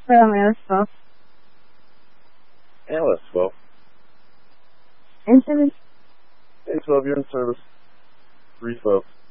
Romeo 12. ALS 12. In service. A12, you're in service. 3 folks.